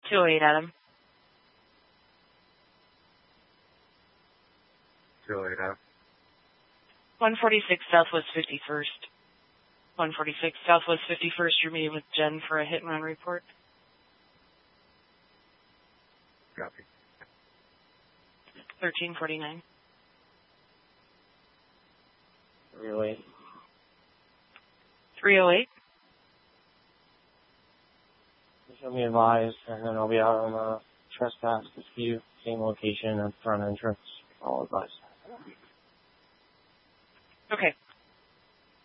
208, Adam. 208, Adam. 146 Southwest 51st. 146 Southwest 51st, you're meeting with Jen for a hit and run report. Copy. 1349. 308. 308. She'll be advised, and then I'll be out on the trespass dispute, same location at front entrance. All advised. Okay.